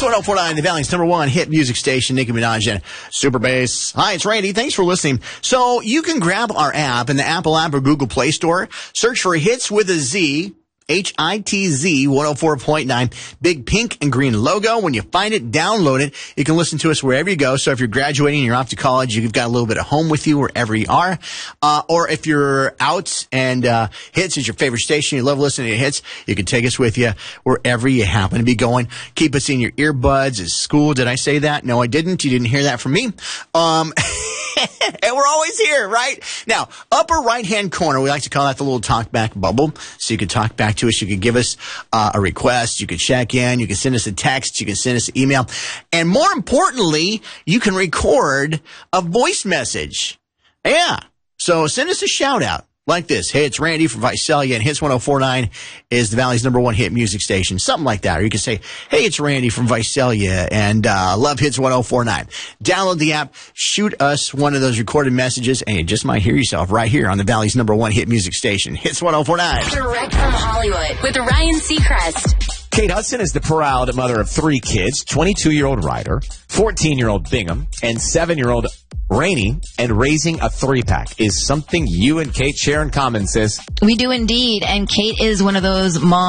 Hits 104.9, the Valley's number one hit music station, Nicki Minaj and Super Bass. Hi, it's Randy. Thanks for listening. So you can grab our app in the Apple app or Google Play Store. Search for Hits with a Z. HITZ 104.9, big pink and green logo. When you find it, download it. You can listen to us wherever you go. So if you're graduating and you're off to college, you've got a little bit of home with you wherever you are. Or if you're out and Hits is your favorite station, you love listening to Hits, you can take us with you wherever you happen to be going. Keep us in your earbuds at school. Did I say that? No, I didn't. You didn't hear that from me. And we're always here, right? Now, upper right-hand corner, we like to call that the little talk-back bubble. So you can talk back to us. You can give us a request. You can check in. You can send us a text. You can send us an email. And more importantly, you can record a voice message. Yeah. So send us a shout-out like this. Hey, it's Randy from Visalia, and Hits 104.9 is the Valley's number one hit music station. Something like that. Or you can say, hey, it's Randy from Visalia, and love Hits 104.9. Download the app, shoot us one of those recorded messages, and you just might hear yourself right here on the Valley's number one hit music station, Hits 104.9. Direct from Hollywood with Ryan Seacrest. Kate Hudson is the proud mother of 3 kids, 22-year-old Ryder, 14-year-old Bingham, and 7-year-old Rainey, and raising a 3-pack is something you and Kate share in common, sis. We do indeed, and Kate is one of those moms